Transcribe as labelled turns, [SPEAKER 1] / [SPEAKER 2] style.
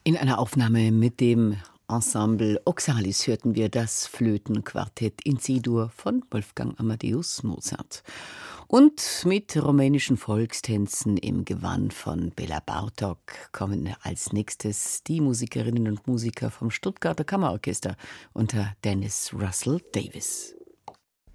[SPEAKER 1] In einer Aufnahme mit dem Ensemble Oxalis hörten wir das Flötenquartett in C-Dur von Wolfgang Amadeus Mozart. Und mit rumänischen Volkstänzen im Gewand von Bela Bartok kommen als nächstes die Musikerinnen und Musiker vom Stuttgarter Kammerorchester unter Dennis Russell Davis.